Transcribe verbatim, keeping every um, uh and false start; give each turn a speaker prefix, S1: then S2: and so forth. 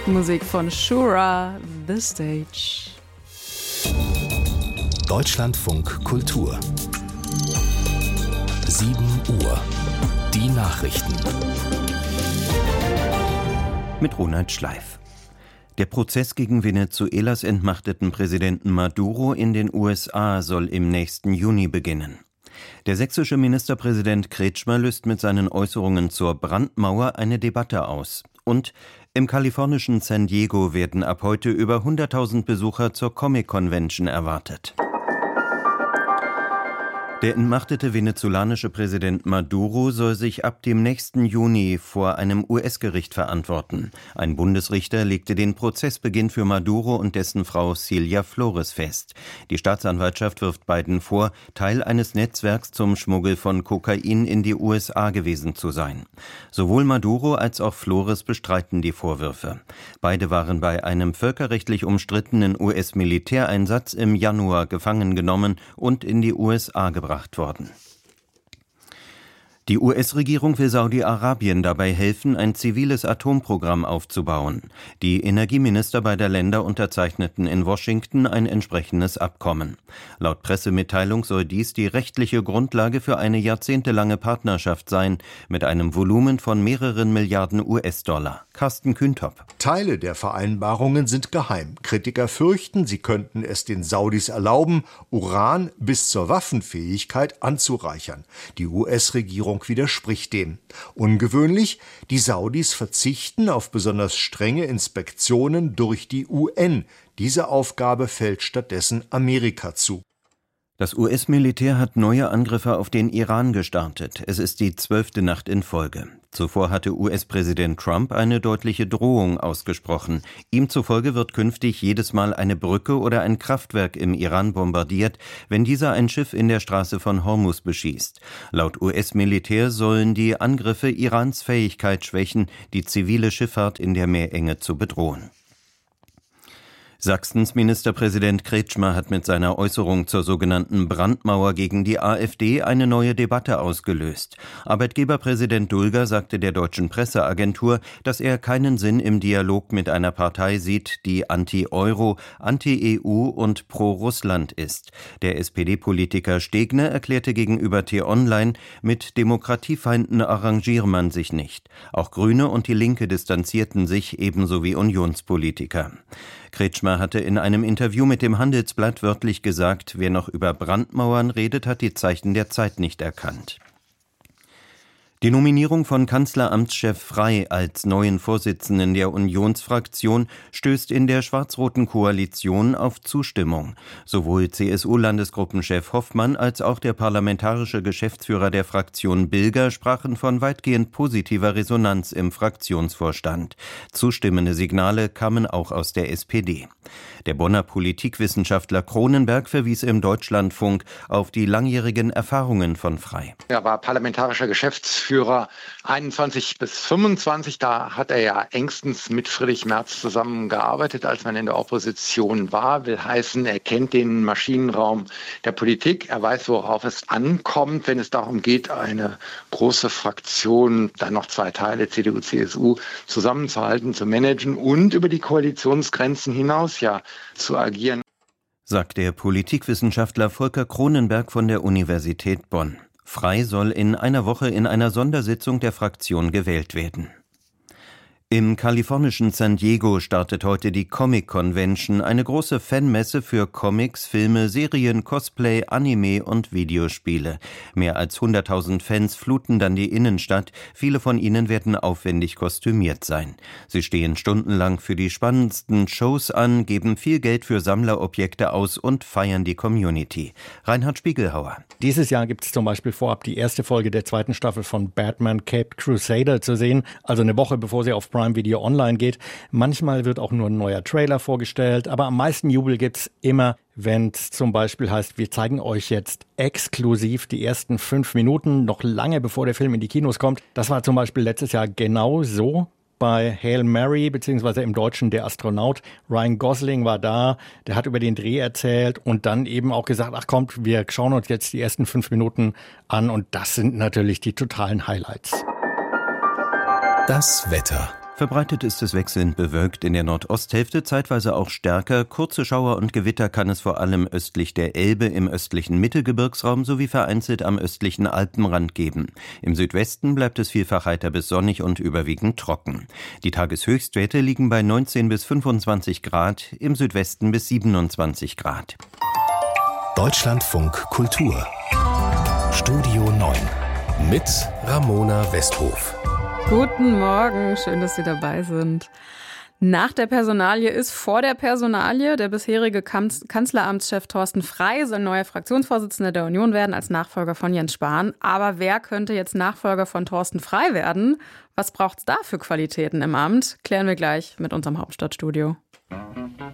S1: Musik von Shura, The Stage.
S2: Deutschlandfunk Kultur. sieben Uhr. Die Nachrichten.
S3: Mit Ronald Schleif. Der Prozess gegen Venezuelas entmachteten Präsidenten Maduro in den U S A soll im nächsten Juni beginnen. Der sächsische Ministerpräsident Kretschmer löst mit seinen Äußerungen zur Brandmauer eine Debatte aus. Und im kalifornischen San Diego werden ab heute über hunderttausend Besucher zur Comic-Convention erwartet. Der entmachtete venezolanische Präsident Maduro soll sich ab dem nächsten Juni vor einem U S-Gericht verantworten. Ein Bundesrichter legte den Prozessbeginn für Maduro und dessen Frau Cilia Flores fest. Die Staatsanwaltschaft wirft beiden vor, Teil eines Netzwerks zum Schmuggel von Kokain in die U S A gewesen zu sein. Sowohl Maduro als auch Flores bestreiten die Vorwürfe. Beide waren bei einem völkerrechtlich umstrittenen U S-Militäreinsatz im Januar gefangen genommen und in die U S A gebracht worden. Die U S-Regierung will Saudi-Arabien dabei helfen, ein ziviles Atomprogramm aufzubauen. Die Energieminister beider Länder unterzeichneten in Washington ein entsprechendes Abkommen. Laut Pressemitteilung soll dies die rechtliche Grundlage für eine jahrzehntelange Partnerschaft sein, mit einem Volumen von mehreren Milliarden U S-Dollar. Carsten Kühntop.
S4: Teile der Vereinbarungen sind geheim. Kritiker fürchten, sie könnten es den Saudis erlauben, Uran bis zur Waffenfähigkeit anzureichern. Die U S-Regierung widerspricht dem. Ungewöhnlich, die Saudis verzichten auf besonders strenge Inspektionen durch die U N. Diese Aufgabe fällt stattdessen Amerika zu.
S3: Das U S-Militär hat neue Angriffe auf den Iran gestartet. Es ist die zwölfte Nacht in Folge. Zuvor hatte U S-Präsident Trump eine deutliche Drohung ausgesprochen. Ihm zufolge wird künftig jedes Mal eine Brücke oder ein Kraftwerk im Iran bombardiert, wenn dieser ein Schiff in der Straße von Hormuz beschießt. Laut U S-Militär sollen die Angriffe Irans Fähigkeit schwächen, die zivile Schifffahrt in der Meerenge zu bedrohen. Sachsens Ministerpräsident Kretschmer hat mit seiner Äußerung zur sogenannten Brandmauer gegen die AfD eine neue Debatte ausgelöst. Arbeitgeberpräsident Dulger sagte der deutschen Presseagentur, dass er keinen Sinn im Dialog mit einer Partei sieht, die anti-Euro, anti-E U und pro-Russland ist. Der S P D-Politiker Stegner erklärte gegenüber T-Online, mit Demokratiefeinden arrangiere man sich nicht. Auch Grüne und die Linke distanzierten sich, ebenso wie Unionspolitiker. Kretschmer hatte in einem Interview mit dem Handelsblatt wörtlich gesagt, wer noch über Brandmauern redet, hat die Zeichen der Zeit nicht erkannt. Die Nominierung von Kanzleramtschef Frey als neuen Vorsitzenden der Unionsfraktion stößt in der schwarz-roten Koalition auf Zustimmung. Sowohl C S U-Landesgruppenchef Hoffmann als auch der parlamentarische Geschäftsführer der Fraktion Bilger sprachen von weitgehend positiver Resonanz im Fraktionsvorstand. Zustimmende Signale kamen auch aus der S P D. Der Bonner Politikwissenschaftler Cronenberg verwies im Deutschlandfunk auf die langjährigen Erfahrungen von Frey.
S5: Er war parlamentarischer Geschäftsführer einundzwanzig bis fünfundzwanzig. Da hat er ja engstens mit Friedrich Merz zusammengearbeitet, als man in der Opposition war. Will heißen, er kennt den Maschinenraum der Politik. Er weiß, worauf es ankommt, wenn es darum geht, eine große Fraktion, dann noch zwei Teile, C D U, C S U, zusammenzuhalten, zu managen und über die Koalitionsgrenzen hinaus ja zu agieren,
S3: sagt der Politikwissenschaftler Volker Cronenberg von der Universität Bonn. Frey soll in einer Woche in einer Sondersitzung der Fraktion gewählt werden. Im kalifornischen San Diego startet heute die Comic-Convention, eine große Fanmesse für Comics, Filme, Serien, Cosplay, Anime und Videospiele. Mehr als hunderttausend Fans fluten dann die Innenstadt, viele von ihnen werden aufwendig kostümiert sein. Sie stehen stundenlang für die spannendsten Shows an, geben viel Geld für Sammlerobjekte aus und feiern die Community. Reinhard Spiegelhauer.
S6: Dieses Jahr gibt es zum Beispiel vorab die erste Folge der zweiten Staffel von Batman Caped Crusader zu sehen, also eine Woche bevor sie auf Prime Video online geht. Manchmal wird auch nur ein neuer Trailer vorgestellt, aber am meisten Jubel gibt's immer, wenn es zum Beispiel heißt, wir zeigen euch jetzt exklusiv die ersten fünf Minuten, noch lange bevor der Film in die Kinos kommt. Das war zum Beispiel letztes Jahr genau so. Bei Hail Mary, beziehungsweise im Deutschen der Astronaut. Ryan Gosling war da, der hat über den Dreh erzählt und dann eben auch gesagt, ach kommt, wir schauen uns jetzt die ersten fünf Minuten an und das sind natürlich die totalen Highlights.
S2: Das Wetter.
S3: Verbreitet ist es wechselnd bewölkt in der Nordosthälfte, zeitweise auch stärker. Kurze Schauer und Gewitter kann es vor allem östlich der Elbe, im östlichen Mittelgebirgsraum sowie vereinzelt am östlichen Alpenrand geben. Im Südwesten bleibt es vielfach heiter bis sonnig und überwiegend trocken. Die Tageshöchstwerte liegen bei neunzehn bis fünfundzwanzig Grad, im Südwesten bis siebenundzwanzig Grad.
S2: Deutschlandfunk Kultur Studio neun mit Ramona Westhof.
S1: Guten Morgen, schön, dass Sie dabei sind. Nach der Personalie ist vor der Personalie. Der bisherige Kanz- Kanzleramtschef Thorsten Frey soll neuer Fraktionsvorsitzender der Union werden als Nachfolger von Jens Spahn. Aber wer könnte jetzt Nachfolger von Thorsten Frey werden? Was braucht es da für Qualitäten im Amt? Klären wir gleich mit unserem Hauptstadtstudio.